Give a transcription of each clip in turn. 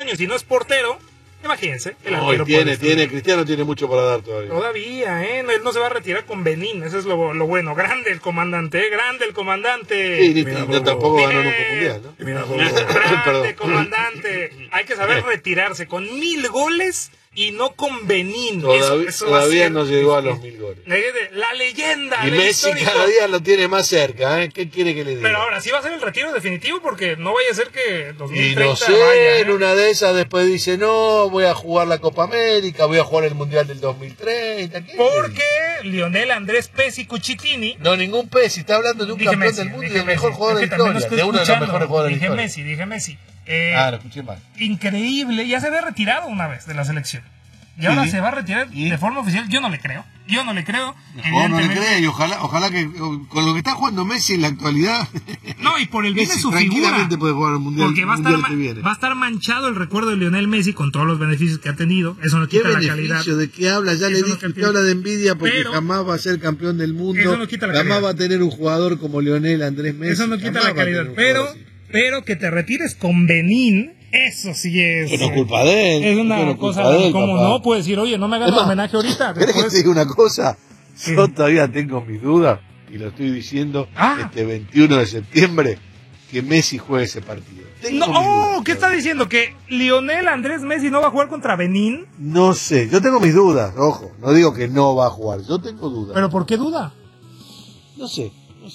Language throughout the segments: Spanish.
años y no es portero, imagínense. Cristiano tiene mucho para dar todavía. Todavía, él no se va a retirar con Benín, eso es lo bueno. Grande el comandante, grande el comandante. Sí, tampoco ganó nunca mundial, ¿no? Grande comandante. Hay que saber retirarse con 1000 goles y no con Benín. Todavía no llegó a los 1000 goles. La leyenda. Y Messi cada día lo tiene más cerca, ¿eh? ¿Qué quiere que le diga? Pero ahora sí va a ser el retiro definitivo porque no vaya a ser que 2030 y no sé, vaya, en una de esas después dice, no, voy a jugar la Copa América, voy a jugar el Mundial del 2030. Porque Lionel Andrés Pessi Cucitini. No, ningún Pessi, está hablando de un campeón del mundo y del mejor jugador de la historia, de uno de los mejores jugadores de la historia. Dije Messi. Lo escuché mal. Increíble, ya se había retirado una vez de la selección. Y ahora se va a retirar de forma oficial. Yo no le creo. No le cree, y ojalá que con lo que está jugando Messi en la actualidad. No, y por el bien de su tranquilamente figura. puede jugar el mundial. Porque va a estar manchado el recuerdo de Lionel Messi con todos los beneficios que ha tenido. Eso no quita la calidad. ¿De qué habla? Ya le dije que habla de envidia porque jamás va a ser campeón del mundo. Eso no quita la calidad. Jamás va a tener un jugador como Lionel Andrés Messi. Eso no quita la calidad. Pero que te retires con Benín. Eso sí es. Eso no es culpa de él. Es una cosa. Como no puede decir, oye, no me hagas homenaje ahorita. ¿Querés que te diga una cosa? Yo todavía tengo mis dudas, y lo estoy diciendo este 21 de septiembre, que Messi juegue ese partido. ¿Qué está diciendo? ¿Que Lionel Andrés Messi no va a jugar contra Benín? No sé, yo tengo mis dudas, ojo. No digo que no va a jugar, yo tengo dudas. ¿Pero por qué duda? No sé.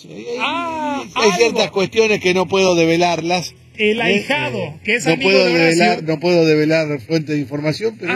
Hay ciertas cuestiones que no puedo develarlas. El ahijado, que es amigo de Horacio. No puedo develar fuentes de información, pero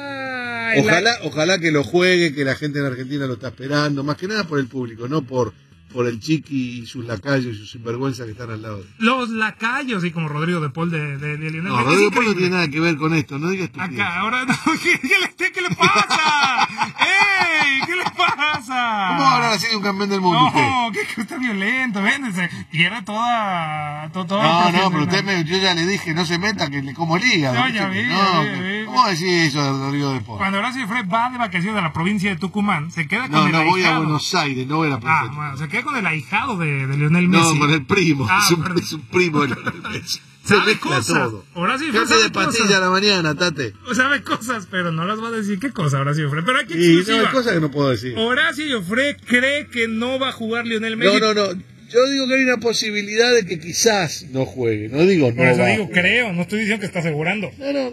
ojalá que lo juegue, que la gente en Argentina lo está esperando, más que nada por el público, no por el Chiqui y sus lacayos y sus sinvergüenzas que están al lado de él. Los lacayos, y como Rodrigo de Paul de Lionel. No, Rodrigo de Paul no tiene nada que ver con esto, no digas estupidez. Acá, ahora, ¿qué le pasa? ¡Ey! ¿Qué le pasa? ¿Cómo habrá sido un campeón del mundo usted? No, que está violento, véndese. Pierde toda. No, pero yo ya le dije, no se meta, que le como el hígado. No, ya vi. ¿Cómo decís eso de Rodrigo de Paul? Cuando Horacio Fred va de vacaciones a la provincia de Tucumán, se queda con el ahijado. No, voy a Buenos Aires, no voy a la provincia. Bueno, se queda con el ahijado de Lionel Messi. No, con el primo. Es un primo de Lionel Messi. Se mezcla todo. Horacio Fred sabe de pastilla a la mañana, Tate. Sabe cosas, pero no las va a decir. ¿Qué cosa, Horacio Fred? Pero aquí hay cosas que no puedo decir. Horacio Fred cree que no va a jugar Lionel Messi. No. Yo digo que hay una posibilidad de que quizás no juegue. No digo no. Por eso digo creo, no estoy diciendo que está asegurando.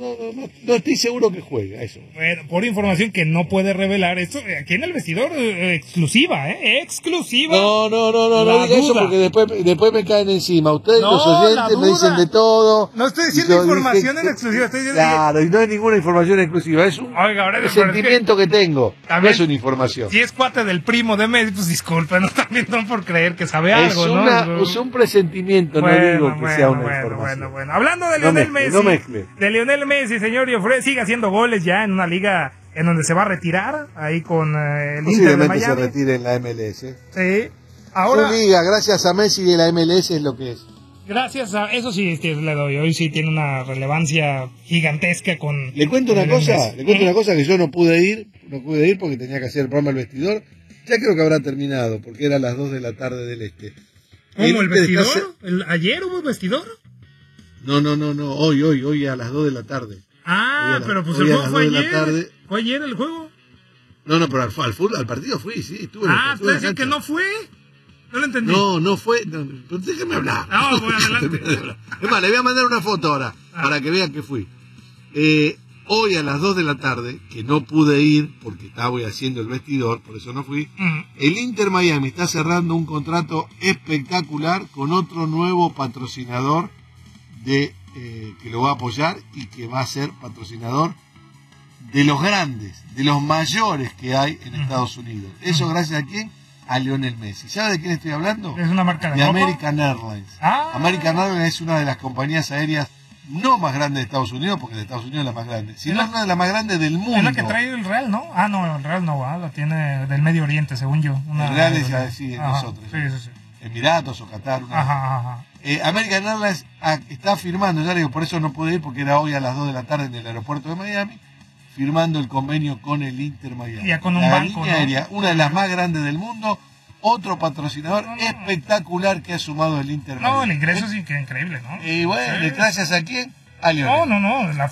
No estoy seguro que juegue, eso. Bueno, por información que no puede revelar esto, aquí en el vestidor, exclusiva, exclusiva. No diga eso porque después me caen encima. Ustedes, los oyentes, me dicen de todo. No estoy diciendo información en exclusiva, estoy diciendo. Claro, y no es ninguna información exclusiva, es un sentimiento que tengo. No es una información. Si es cuate del primo de Messi, pues disculpen, también no por creer que sabe algo. Es un presentimiento, no digo que sea una información. Bueno. Hablando de Lionel Messi, de Lionel Messi, señor Joffre, sigue haciendo goles ya en una liga en donde se va a retirar, ahí con el Inter de Miami. Se retire en la MLS. Sí. Ahora, su liga, gracias a Messi y la MLS es lo que es. Gracias a eso sí le doy. Hoy sí tiene una relevancia gigantesca con. Le cuento una cosa que yo no pude ir porque tenía que hacer el programa El Vestidor. Ya creo que habrá terminado, porque era a las 2 de la tarde del este. ¿Cómo, el vestidor? ¿Ayer hubo vestidor? No, hoy a las 2 de la tarde. Pero pues el juego fue ayer. ¿Fue ayer el juego? No, pero al partido fui, sí, estuve. ¿Usted dice que no fue? No lo entendí. No fue. Pero déjeme hablar. Voy adelante. Es más, le voy a mandar una foto ahora, para que vean que fui. Hoy a las 2 de la tarde, que no pude ir porque estaba haciendo el vestidor, por eso no fui, el Inter Miami está cerrando un contrato espectacular con otro nuevo patrocinador que lo va a apoyar y que va a ser patrocinador de los grandes, de los mayores que hay en Estados Unidos. ¿Eso gracias a quién? A Lionel Messi. ¿Sabe de quién estoy hablando? Es una marca de American Airlines. American Airlines es una de las compañías aéreas no más grande de Estados Unidos, porque de Estados Unidos es la más grande, sino una de las más grandes del mundo. Es la que trae el Real, ¿no? No, el Real no va, la tiene del Medio Oriente, según yo. El Real es así, nosotros. Sí. Emiratos o Qatar. American Airlines está firmando, ya le digo, por eso no pude ir, porque era hoy a las 2 de la tarde en el aeropuerto de Miami, firmando el convenio con el Inter Miami. Ya con un la banco, línea aérea, una de las más grandes del mundo, otro patrocinador espectacular que ha sumado el Inter Miami. El ingreso es increíble, ¿no? Y bueno, ¿gracias a quién? A Lionel. No, la